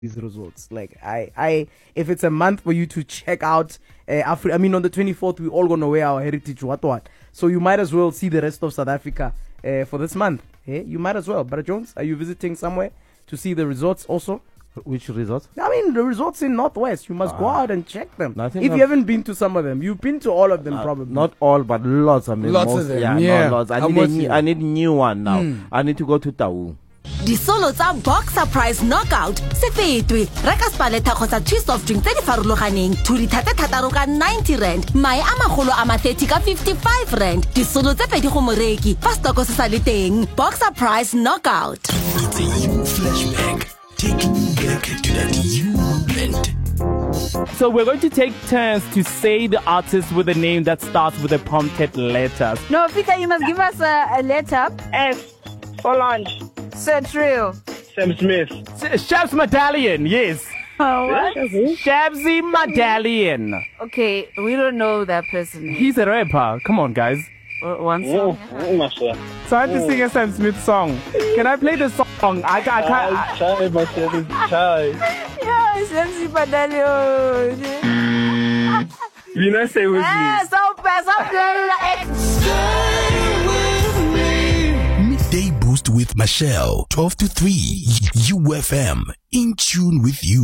these results. Like if it's a month for you to check out Africa, I mean, on the 24th, we're all gonna wear our heritage what. So you might as well see the rest of South Africa for this month. You might as well. Brother Jones, are you visiting somewhere to see the resorts also? Which resorts? I mean, the resorts in Northwest. You must go out and check them. No, if you haven't been to some of them, you've been to all of them probably. Not all, but lots. I mean, lots of them. Yeah. No, lots. I need a new one now. I need to go to Tau. Di solo tsa Boxer Prize Knockout se fetwe reka spaleta kgotsa two soft drink tse di farologaneng to di thataro ka 90 rand mae a magolo a ma 30 ka 55 rand di solo tse pedi go moreki fa stoko se sa le teng. Boxer Prize Knockout. It's a you flashback, taking you back to that you moment. So we're going to take turns to say the artist with a name that starts with a prompted letter. No, Peter, you must give us a letter. S. Solange. Central. Sam Smith. Shabs Medallion, yes. What? Shabsy Medallion. Okay, we don't know that person. He's a rapper. Come on, guys. One song. So I have to sing a Sam Smith song. Can I play the song? I can't. Try myself. Try. Yeah, Shabsy Medallion. You know, say with me. Midday Boost with Michelle, 12 to 3, UFM, in tune with you.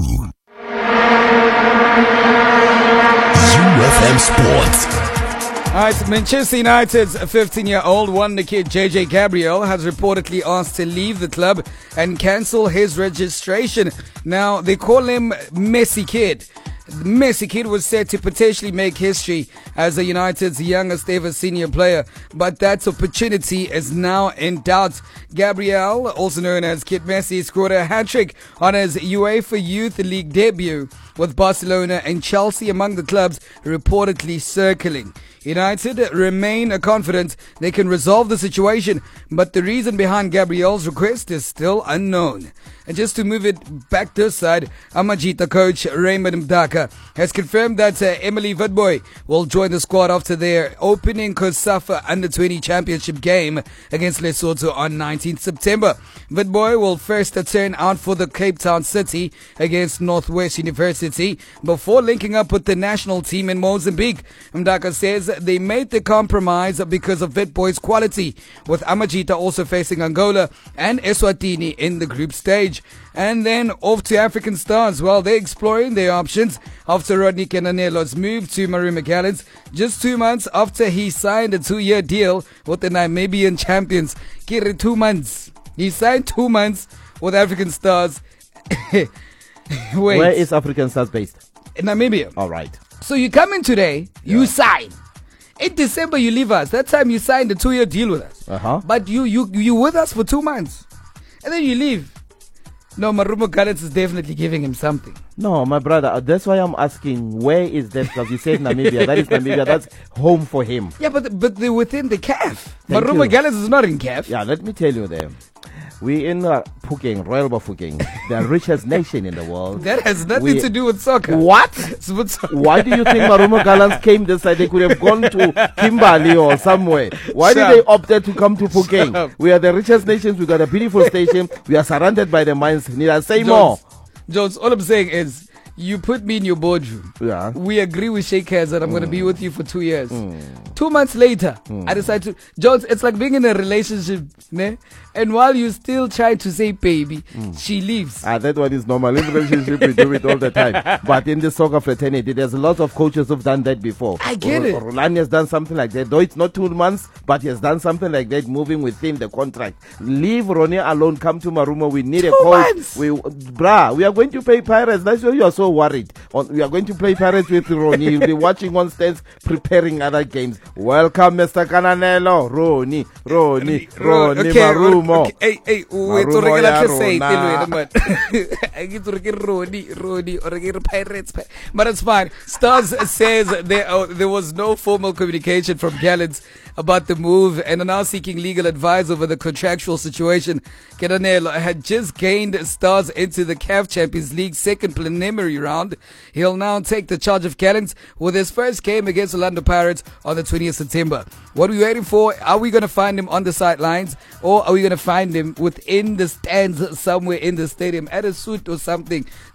UFM Sports. All right, Manchester United's 15-year-old wonder kid JJ Gabriel has reportedly asked to leave the club and cancel his registration. Now, they call him Messi Kid. Messi Kid was said to potentially make history as a United's youngest ever senior player, but that opportunity is now in doubt. Gabriel, also known as Kid Messi, scored a hat-trick on his UEFA Youth League debut, with Barcelona and Chelsea among the clubs reportedly circling. United remain confident they can resolve the situation, but the reason behind Gabriel's request is still unknown. And just to move it back this side, Amajita coach Raymond Mdaka has confirmed that Emily Witbooi will join the squad after their opening COSAFA Under-20 Championship game against Lesotho on 19th September. Witbooi will first turn out for the Cape Town City against Northwest University before linking up with the national team in Mozambique. Mdaka says they made the compromise because of Witboi's quality, with Amajita also facing Angola and Eswatini in the group stage. And then off to African Stars. Well, they're exploring their options after Rodney Kenanelo's move to Maruma Gallants just 2 months after he signed a 2-year deal with the Namibian champions. Kiri, 2 months. He signed 2 months with African Stars. Wait. Where is African Stars based? In Namibia. All right. So you come in today, you sign. In December, you leave us. That time you signed a 2-year deal with us. But you with us for 2 months. And then you leave. No, Maruma Gallants is definitely giving him something. No, my brother, that's why I'm asking, where is that? Because you said Namibia. That is Namibia. That's home for him. Yeah, but they're within the CAF. Maruma Gallants is not in CAF. Yeah, let me tell you there. We in Phukeng, Royal Bafokeng, the richest nation in the world. That has nothing to do with soccer. What? Why do you think Maruma Gallants came this side? They could have gone to Kimberley or somewhere. Why did they opt to come to Phukeng? We are the richest nations. We got a beautiful station. We are surrounded by the mines. Need I say more? Jones, all I'm saying is, you put me in your boardroom. Yeah. We agree with shake hands that I'm going to be with you for 2 years. 2 months later, I decide to... Jones, it's like being in a relationship, ne? And while you still try to say baby, she leaves. That one is normal. In relationship, we do it all the time. But in the soccer fraternity, there's a lot of coaches who've done that before. I get it. Rolani has done something like that. Though it's not 2 months, but he has done something like that, moving within the contract. Leave Ronnie alone. Come to Maruma. We need a coach. We are going to play Pirates. That's why you are so worried. We are going to play Pirates with Ronnie. You'll be watching on stands, preparing other games. Welcome, Mr. Cananelo. Ronnie, Maruma. Okay. Hey, wait, to regular say Roni, or Pirates. But it's fine. Stars says there was no formal communication from Gallants about the move and are now seeking legal advice over the contractual situation. Kedanelo had just gained Stars into the CAF Champions League second preliminary round He'll now take the charge of Callants with his first game against Orlando Pirates on the 20th September. What are we waiting for? Are we going to find him on the sidelines, or are we going to find him within the stands somewhere in the stadium at a suit or something